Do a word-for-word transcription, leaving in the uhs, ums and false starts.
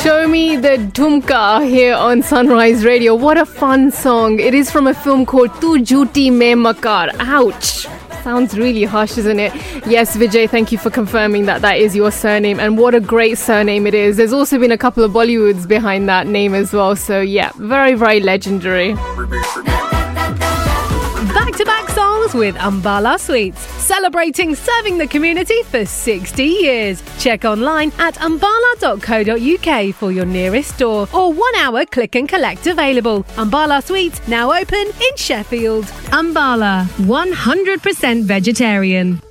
Show Me the Dhumka here on Sunrise Radio. What a fun song. It is from a film called Tu Jhuti Main Makar. Ouch. Sounds really harsh, isn't it? Yes, Vijay, thank you for confirming that that is your surname. And what a great surname it is. There's also been a couple of Bollywoods behind that name as well. So yeah, very, very legendary. Back-to-back songs with Ambala Sweets, celebrating serving the community for sixty years. Check online at ambala dot co dot uk for your nearest store or one-hour click and collect available. Ambala Sweets now open in Sheffield. Ambala, one hundred percent vegetarian.